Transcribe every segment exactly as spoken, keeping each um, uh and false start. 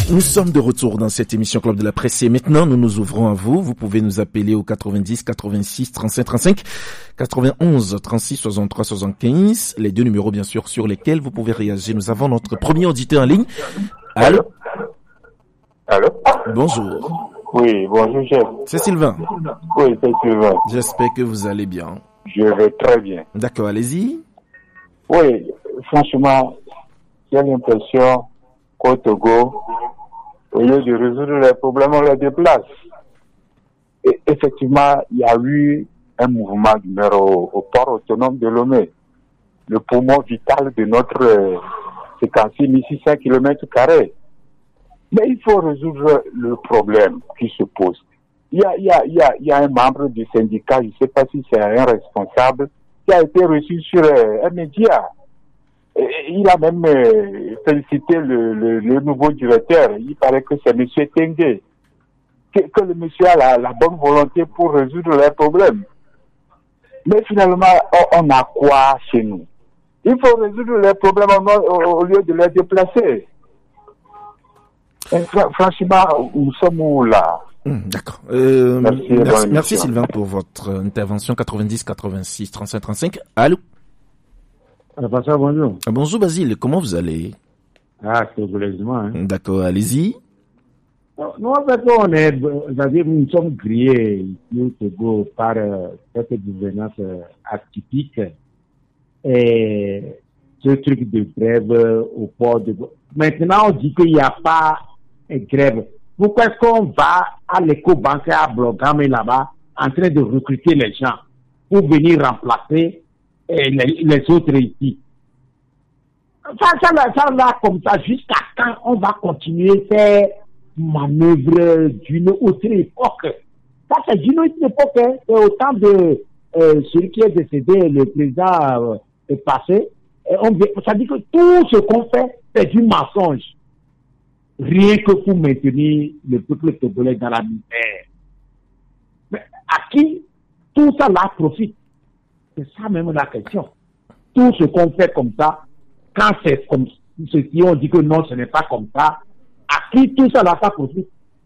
Nous sommes de retour dans cette émission Club de la Presse et maintenant nous nous ouvrons à vous. Vous pouvez nous appeler au quatre-vingt-dix, quatre-vingt-six, trente-cinq, trente-cinq, quatre-vingt-onze, trente-six, soixante-trois, soixante-quinze. Les deux numéros bien sûr sur lesquels vous pouvez réagir. Nous avons notre premier auditeur en ligne. Allô? Allô? Bonjour. Oui, bonjour chef. C'est Sylvain. Oui, c'est Sylvain. J'espère que vous allez bien. Je vais très bien. D'accord, allez-y. Oui, franchement, j'ai l'impression qu'au Togo, au lieu de résoudre les problèmes, on les déplace. Et effectivement, il y a eu un mouvement d'humeur au, au port autonome de Lomé, le poumon vital de notre euh, séquence mille six cents kilomètres carrés. Mais il faut résoudre le problème qui se pose. Il y a, il y a, il y a, il y a un membre du syndicat, je ne sais pas si c'est un responsable, qui a été reçu sur euh, un média. Et il a même euh, félicité le, le, le nouveau directeur. Il paraît que c'est M. Tengue. Que, que le monsieur a la, la bonne volonté pour résoudre les problèmes. Mais finalement, on, on a quoi chez nous? Il faut résoudre les problèmes au, au, au lieu de les déplacer. Et fr- franchement, nous sommes où là? Mmh, d'accord. Euh, merci, merci, merci Sylvain pour votre intervention. quatre-vingt-dix, quatre-vingt-six, trente-cinq, trente-cinq. Allô? Ah, Pascal, bonjour. Bonjour Basile, comment vous allez? Ah, c'est soulèvement. Hein. D'accord, allez-y. Nous, en fait, on est, c'est-à-dire, nous sommes grillés ici au Togo par euh, cette gouvernance euh, atypique et ce truc de grève euh, au port de... Maintenant, on dit qu'il n'y a pas de grève. Pourquoi est-ce qu'on va à l'éco-bancaire à Blogame là-bas en train de recruter les gens pour venir remplacer et les, les autres ici? Ça, ça, ça, là, comme ça, jusqu'à quand on va continuer ces manœuvres d'une autre époque? Ça, c'est d'une autre époque, hein. C'est au temps de euh, celui qui est décédé, le président euh, passé. Et on, ça dit que tout ce qu'on fait, c'est du mensonge. Rien que pour maintenir le peuple togolais dans la misère. Mais à qui tout ça là profite? C'est ça même la question. Tout ce qu'on fait comme ça, quand c'est comme ceci, on dit que non, ce n'est pas comme ça. À qui tout ça là, ça profite?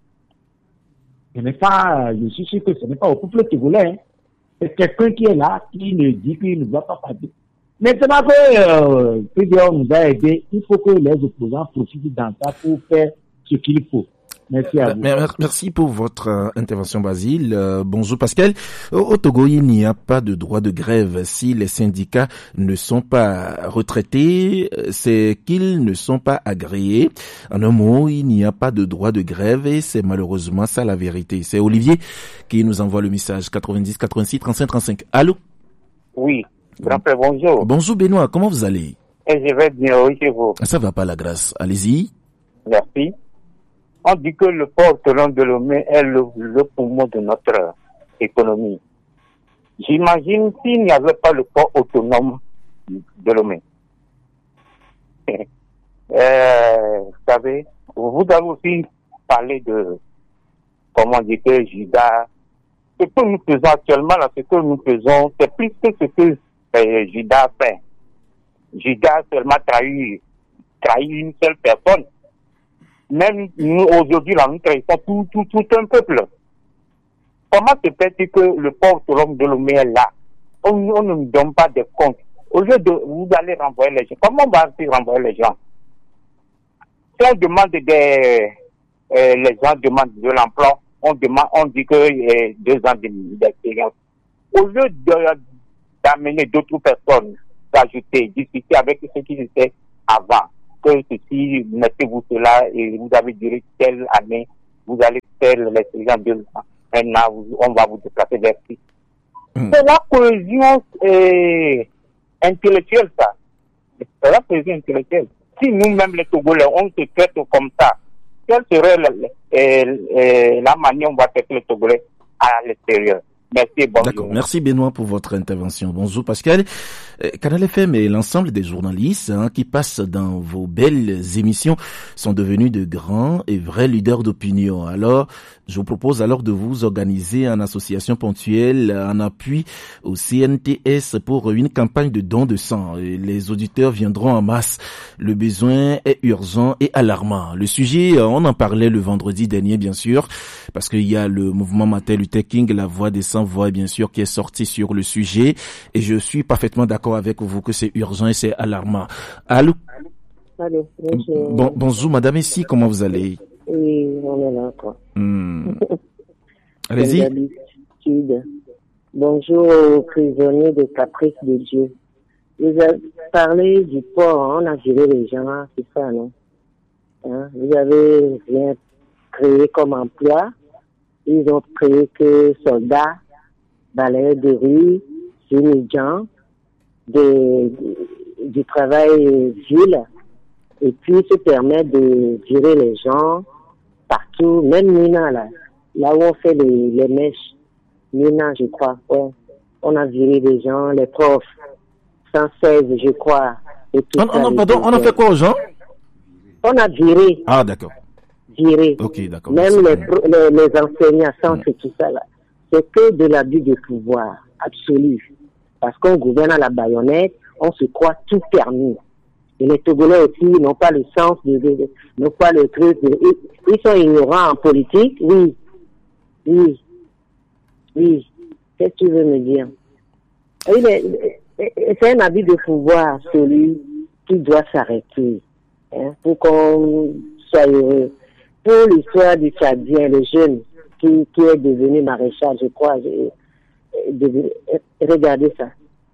Ce n'est pas, je suis sûr que ce n'est pas au peuple togolais. Hein. C'est quelqu'un qui est là, qui ne dit qu'il ne doit pas partir. Maintenant que euh, P-D-O nous a aidés, il faut que les opposants profitent dans ça pour faire ce qu'il faut. Merci à vous. Merci pour votre euh, intervention, Basile. Euh, bonjour, Pascal. Au, au Togo, il n'y a pas de droit de grève. Si les syndicats ne sont pas retraités, c'est qu'ils ne sont pas agréés. En un mot, il n'y a pas de droit de grève et c'est malheureusement ça la vérité. C'est Olivier qui nous envoie le message quatre-vingt-dix, quatre-vingt-six, trente-cinq, trente-cinq. Allô? Oui. Grand-père, bonjour. Bonjour Benoît, comment vous allez? Et je vais bien, oui, chez vous. Ça va pas la grâce, allez-y. Merci. On dit que le port autonome de Lomé est le, le poumon de notre économie. J'imagine s'il n'y avait pas le port autonome de Lomé. euh, vous savez, vous avez aussi parlé de, comment dire, que Judas. Ce que nous faisons actuellement, là, ce que nous faisons, c'est plus que ce que euh, Judas fait. Judas seulement trahi, trahi une seule personne. Même nous, aujourd'hui, là, nous trahissons tout, tout, tout un peuple. Comment se fait-il que le port autonome de Lomé est là? On, on ne nous donne pas de comptes. Au lieu de vous allez renvoyer les gens, comment on va renvoyer les gens? Si on demande des, euh, les gens demandent de l'emploi, on demande, on dit que euh, deux ans d'expérience. Au lieu de, d'amener d'autres personnes, d'ajouter, discuter avec ceux qui étaient avant, que ceci, mettez-vous cela et vous avez duré telle année, vous allez faire l'expérience de un an, on va vous déplacer vers ici. Mmh. C'est la cohésion euh, intellectuelle, ça. C'est la cohésion intellectuelle. Si nous-mêmes, les Togolais, on se traite comme ça, quelle serait la, euh, euh, la manière dont on va traiter les Togolais à l'extérieur? Merci, bonjour. D'accord, merci Benoît pour votre intervention. Bonjour Pascal. Canal F M et l'ensemble des journalistes hein, qui passent dans vos belles émissions sont devenus de grands et vrais leaders d'opinion. Alors, je vous propose alors de vous organiser en association ponctuelle en appui au C N T S pour une campagne de don de sang. Et les auditeurs viendront en masse. Le besoin est urgent et alarmant. Le sujet, on en parlait le vendredi dernier, bien sûr, parce qu'il y a le mouvement Martin Luther King, la voix des sans-voix, bien sûr, qui est sorti sur le sujet. Et je suis parfaitement d'accord avec vous que c'est urgent et c'est alarmant. Allô? Allô, bonjour. Bon, bonjour, madame, ici, comment vous allez? Oui, on est là, quoi. Hmm. Allez-y. Bonjour aux prisonniers de Caprice de Dieu. Vous avez parlé du port, hein, on a viré les gens, c'est ça, non? Hein? Vous avez rien créé comme emploi. Ils ont créé que soldats, balayeurs de rue, étudiants, de, du travail ville, et puis se permet de virer les gens partout, même Mina, là, là où on fait les, les mèches. Mina, je crois, ouais. On a viré des gens, les profs, cent seize, je crois. Et tout on, ça, on, pardon, on a fait quoi aux gens? On a viré. Ah, d'accord. Viré. Ok, d'accord. Même les, les, les enseignants, sans mmh. tout ça, là. C'est que de l'abus de pouvoir, absolu. Parce qu'on gouverne à la baïonnette, on se croit tout permis. Et les Togolais aussi n'ont pas le sens, de, de, de n'ont pas le truc. De, ils, ils sont ignorants en politique, oui. Oui. Oui. Qu'est-ce que tu veux me dire? Oui, mais, c'est un abus de pouvoir, celui qui doit s'arrêter. Hein, pour qu'on soit heureux. Pour l'histoire du Tchadien, le jeune qui, qui est devenu maréchal, je crois, je, de, regardez ça.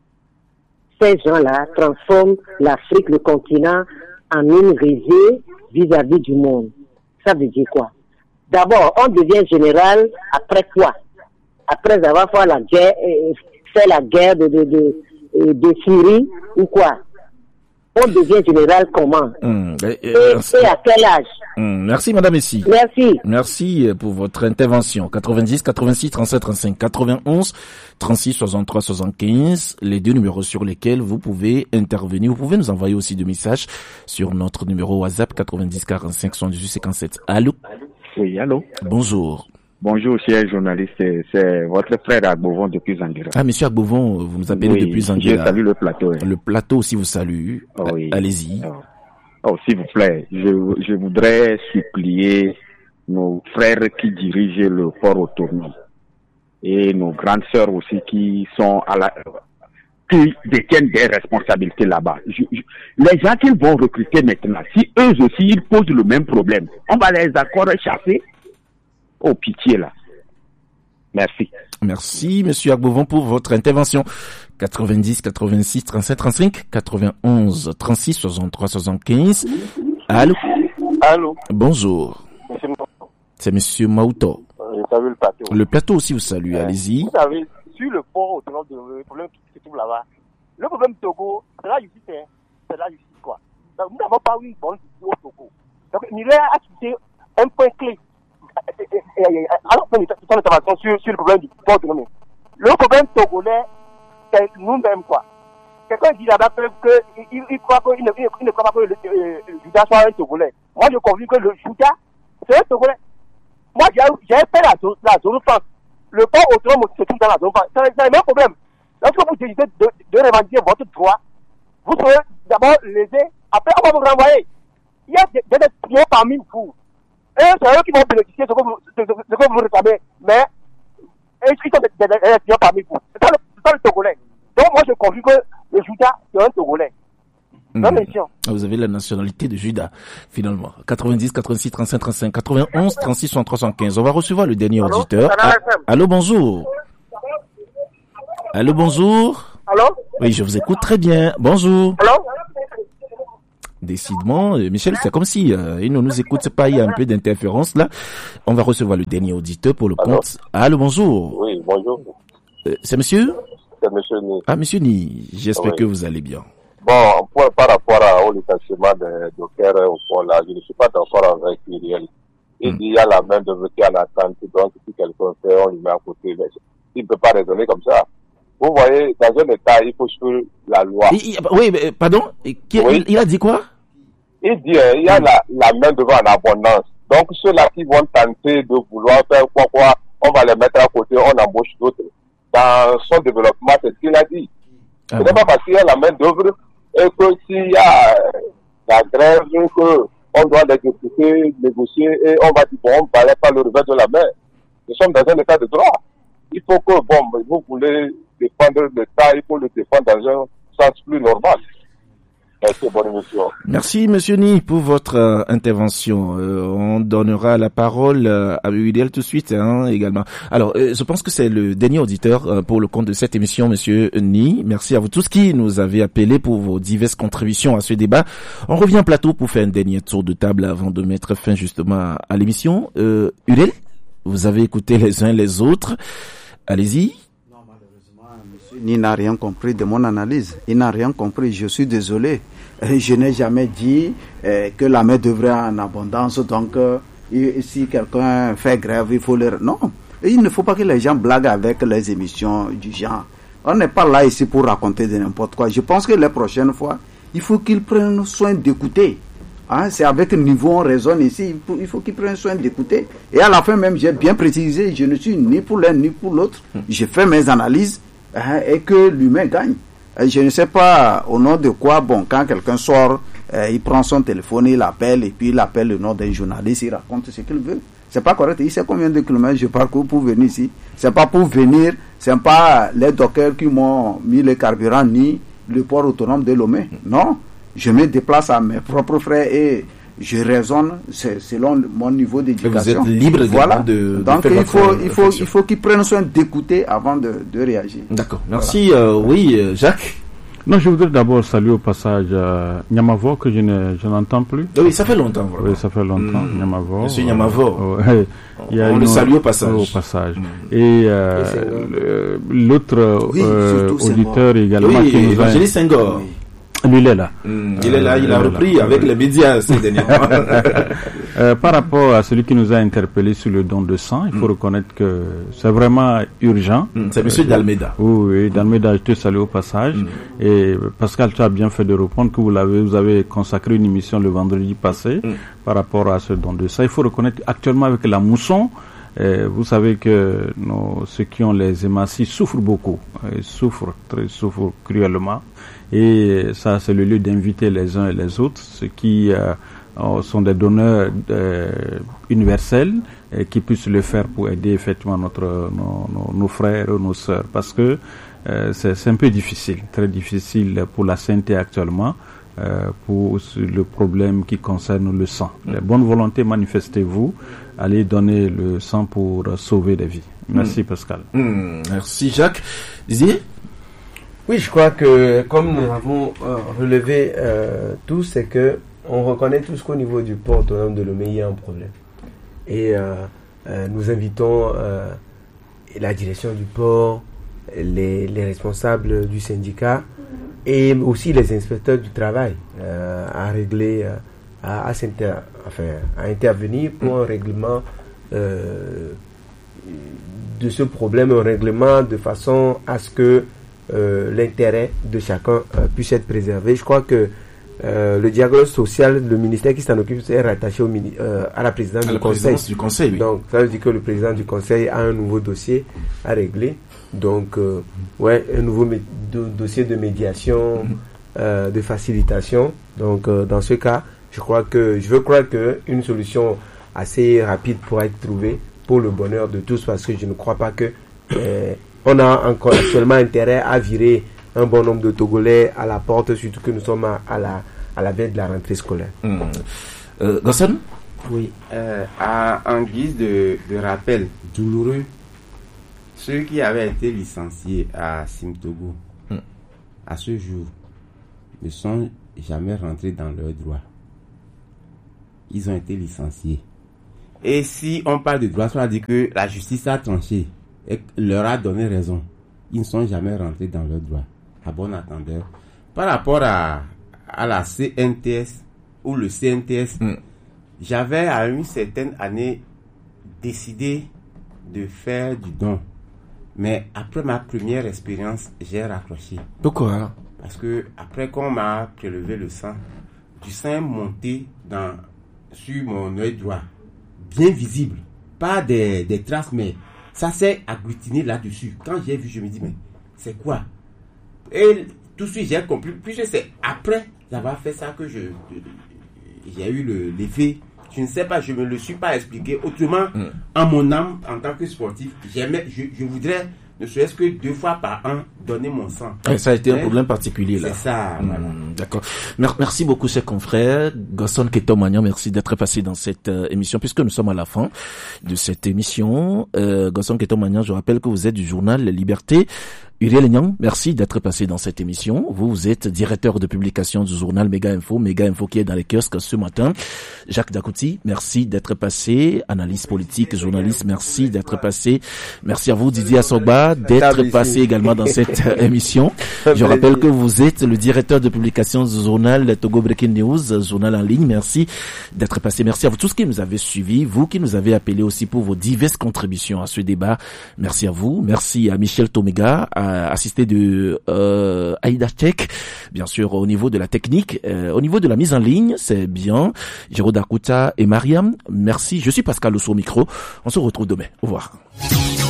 Ces gens-là transforment l'Afrique, le continent, en une risée vis-à-vis du monde. Ça veut dire quoi? D'abord, on devient général après quoi? Après avoir fait la guerre, fait la guerre de, de, de, de Syrie ou quoi? On devient général comment? Mmh, et, et, et, et à quel âge? Mmh, merci Madame Essie. Merci. Merci pour votre intervention. quatre-vingt-dix, quatre-vingt-six, trente-sept, trente-cinq, quatre-vingt-onze, trente-six, soixante-trois, soixante-quinze, les deux numéros sur lesquels vous pouvez intervenir. Vous pouvez nous envoyer aussi des messages sur notre numéro WhatsApp quatre-vingt-dix, quarante-cinq, soixante-dix-huit, cinquante-sept. Allô? Oui, allô? Bonjour. Bonjour, cher journaliste, c'est, c'est votre frère Agbovon depuis Zanguera. Ah, monsieur Agbovon, vous nous appelez oui, depuis Zanguera. Je salue le plateau. Hein. Le plateau aussi vous salue. Oh, oui. Allez-y. Oh. oh, s'il vous plaît, je, je voudrais supplier nos frères qui dirigent le port autonome et nos grandes sœurs aussi qui sont à la, qui détiennent des responsabilités là-bas. Je, je, les gens qu'ils vont recruter maintenant, si eux aussi ils posent le même problème, on va les accorder chasser. Oh, pitié, là. Merci. Merci, monsieur Agbovon, pour votre intervention. quatre-vingt-dix, quatre-vingt-six, trente-sept, trente-cinq, quatre-vingt-onze, trente-six, soixante-trois, soixante-quinze. Allô? Allô? Bonjour. Monsieur C'est monsieur Mauto. Je salue le plateau. Le plateau aussi vous salue, euh, allez-y. Vous savez, sur le port autonome, le problème qui se trouve là-bas, le problème Togo, c'est la justice, hein. C'est la justice, quoi. Donc, nous n'avons pas eu une bonne justice au Togo. Donc, Miller a cité un point clé. Alors, son intervention sur, sur le problème du port autonome. Le problème togolais, c'est nous-mêmes, quoi. Quelqu'un dit là-bas qu'il il, il croit qu'il ne, il, il ne croit pas que le, euh, le Judas soit un Togolais. Moi, je convainc que le Judas, c'est un Togolais. Moi, j'ai, j'ai fait la zone, la zone France. Le port autonome se trouve dans la zone France. C'est, c'est le même problème. Lorsque vous décidez de, de revendiquer votre droit, vous serez d'abord lésé, après on va vous renvoyer. Il y a des, des espions parmi vous. Et c'est eux qui vont bénéficier de ce que vous, de, de, de, de que vous réclamez. Mais, ils sont des, des, des espions parmi vous. C'est ça le, c'est ça le Togolais. Donc, moi, je convainc que le Judas, c'est un Togolais. Mmh. Vous avez la nationalité de Judas, finalement. quatre-vingt-dix, quatre-vingt-six, trente-cinq, trente-cinq, quatre-vingt-onze, trente-six, soixante-trois, soixante-quinze. On va recevoir le dernier Allô? auditeur. Ah, allô, bonjour. Allô, bonjour. Allô? Oui, je vous écoute très bien. Bonjour. Allô? Décidément, Michel, c'est comme si euh, il ne nous écoute pas, il y a un peu d'interférence là. On va recevoir le dernier auditeur pour le Allô? compte. Allô, bonjour. Oui, bonjour. Euh, c'est monsieur? C'est monsieur Ni. Ah, monsieur Ni, j'espère oui. que vous allez bien. Bon, pour, par rapport à, au licenciement de Docker au fond là, je ne suis pas d'accord avec Uriel. Il mm. dit il y a la main de qui à l'attente, donc si quelqu'un fait, on lui met à côté. Il ne peut pas raisonner comme ça. vous voyez, dans un État, il faut suivre la loi. Il, il, oui, mais, pardon, qui, oui. il, il a dit quoi? Il dit, euh, il y a la, la main devant en abondance. Donc, ceux-là qui vont tenter de vouloir faire quoi, quoi, on va les mettre à côté, on embauche d'autres. Dans son développement, c'est ce qu'il a dit. Ah ce n'est bon. Pas parce qu'il y a la main d'œuvre et que s'il y a la grève, que on doit l'exécuter, négocier et on va dire, bon, on ne parlait pas le revers de la main. Nous sommes dans un état de droit. Il faut que, bon, vous voulez défendre l'État, il faut le défendre dans un sens plus normal. Merci, bonne émission. Merci, Monsieur Ni, pour votre euh, intervention. Euh, on donnera la parole euh, à Udel tout de suite, hein, également. Alors, euh, je pense que c'est le dernier auditeur euh, pour le compte de cette émission, Monsieur Ni. Merci à vous tous qui nous avez appelés pour vos diverses contributions à ce débat. On revient en plateau pour faire un dernier tour de table avant de mettre fin justement à, à l'émission. Euh, Udel, vous avez écouté les uns les autres. Allez-y. Non, malheureusement, Monsieur Ni n'a rien compris de mon analyse. Il n'a rien compris. Je suis désolé. Je n'ai jamais dit euh, que la main devrait en abondance. Donc, euh, si quelqu'un fait grève, il faut le... Non, il ne faut pas que les gens blaguent avec les émissions du genre. On n'est pas là ici pour raconter de n'importe quoi. Je pense que les prochaines fois, il faut qu'ils prennent soin d'écouter. Hein, c'est avec niveau on raisonne ici. Il faut, il faut qu'ils prennent soin d'écouter. Et à la fin même, j'ai bien précisé, je ne suis ni pour l'un ni pour l'autre. J'ai fait mes analyses hein, et que l'humain gagne. Je ne sais pas au nom de quoi, bon, quand quelqu'un sort, euh, il prend son téléphone, il appelle, et puis il appelle le nom d'un journaliste, il raconte ce qu'il veut. C'est pas correct. Il sait combien de kilomètres je parcours pour venir ici. C'est pas pour venir, c'est pas les dockers qui m'ont mis le carburant, ni le port autonome de Lomé. Non. Je me déplace à mes propres frais et je raisonne selon mon niveau d'éducation. Vous êtes libre voilà. de, de Donc faire il faut, votre il faut, il faut qu'ils prennent soin d'écouter avant de, de réagir. D'accord. Merci. Voilà. Euh, oui, euh, Jacques. Non, je voudrais d'abord saluer au passage euh, Nyamavo que je ne, je n'entends plus. Oui, ça fait longtemps. Vraiment. Oui, ça fait longtemps. Mmh. Nyamavo. Monsieur Nyamavo. Euh, il y a On une, le salue au passage. Au passage. Mmh. Et euh, l'autre oui, euh, auditeur également oui, qui nous a. Evangeliste Senghor. Oui. Lui, il est là. Mmh, il est là, il a repris là. Avec les médias ces derniers mois. euh, par rapport à celui qui nous a interpellé sur le don de sang, il faut mmh. reconnaître que c'est vraiment urgent. Mmh, c'est Monsieur euh, Dalmeda. Oui, oui, Dalmeda, je te salue au passage. Mmh. Et Pascal, tu as bien fait de répondre que vous l'avez, vous avez consacré une émission le vendredi passé mmh. par rapport à ce don de sang. Il faut reconnaître actuellement avec la mousson, Euh, vous savez que nos, ceux qui ont les hématies souffrent beaucoup, ils souffrent, très, souffrent cruellement. Et ça, c'est le lieu d'inviter les uns et les autres, ceux qui euh, sont des donneurs euh, universels, et qui puissent le faire pour aider effectivement notre, nos, nos, nos frères et nos sœurs. Parce que euh, c'est, c'est un peu difficile, très difficile pour la santé actuellement. Euh, pour le problème qui concerne le sang. Les bonnes volontés, manifestez-vous, allez donner le sang pour euh, sauver des vies. Merci mmh. Pascal. Mmh. Merci Jacques. Désiré ? Oui, je crois que comme nous avons euh, relevé euh, tous, c'est que on reconnaît tous qu'au niveau du port autonome de Lomé, il y a un problème. Et euh, euh, nous invitons euh, la direction du port, les, les responsables du syndicat, et aussi les inspecteurs du travail euh, à régler, euh, à, à, enfin, à intervenir pour un règlement euh, de ce problème, un règlement de façon à ce que euh, l'intérêt de chacun euh, puisse être préservé. Je crois que euh, le dialogue social, le ministère qui s'en occupe, est rattaché au, euh, à la présidence à du la conseil. du conseil. Oui. Donc ça veut dire que le président du conseil a un nouveau dossier à régler. Donc, euh, ouais, un nouveau mé- do- dossier de médiation, euh, de facilitation. Donc, euh, dans ce cas, je crois que, je veux croire que une solution assez rapide pourra être trouvée pour le bonheur de tous, parce que je ne crois pas que euh, on a encore actuellement intérêt à virer un bon nombre de Togolais à la porte, surtout que nous sommes à, à la à la veille de la rentrée scolaire. Mmh. Euh, Gosson ? Oui, euh, à, en guise de, de rappel douloureux. Ceux qui avaient été licenciés à Simtogo, hmm. à ce jour, ne sont jamais rentrés dans leurs droits. Ils ont été licenciés. Et si on parle de droits, ça veut dire que la justice a tranché et leur a donné raison. Ils ne sont jamais rentrés dans leurs droits. À bon entendeur. Par rapport à, à la C N T S ou le C N T S, hmm. j'avais à une certaine année décidé de faire du don. Mais après ma première expérience, j'ai raccroché. Pourquoi? Parce que après qu'on m'a prélevé le sang, du sang est monté dans, sur mon œil droit, bien visible. Pas des, des traces, mais ça s'est agglutiné là-dessus. Quand j'ai vu, je me dis, mais c'est quoi? Et tout de suite, j'ai compris. Puisque c'est après avoir fait ça que je, j'ai eu le, l'effet. Je ne sais pas, je ne me le suis pas expliqué. Autrement, mm. en mon âme, en tant que sportif, j'aimais, je, je voudrais, ne serait-ce que deux fois par an, donner mon sang. Et ça a été un problème particulier, là. C'est ça, mmh, voilà. D'accord. Merci beaucoup, chers confrères. Gosson Ketomagnan, merci d'être passé dans cette euh, émission, puisque nous sommes à la fin de cette émission. Euh, Gosson Ketomagnan, je rappelle que vous êtes du journal Les Libertés. Uriel Nyang, merci d'être passé dans cette émission. Vous, vous êtes directeur de publication du journal Méga Info, Méga Info qui est dans les kiosques ce matin. Jacques Dakouti, merci d'être passé. Analyste politique, journaliste, merci d'être passé. Merci à vous, Didier Assogba, d'être passé également dans cette émission. Je rappelle que vous êtes le directeur de publication du journal Togo Breaking News, journal en ligne. Merci d'être passé. Merci à vous tous qui nous avez suivis, vous qui nous avez appelés aussi pour vos diverses contributions à ce débat. Merci à vous. Merci à Michel Tomega, à assisté de euh, Aïda Tchek, bien sûr au niveau de la technique, euh, au niveau de la mise en ligne, c'est bien. Jérôme Dakuta et Mariam, merci. Je suis Pascal Osso au micro. On se retrouve demain. Au revoir.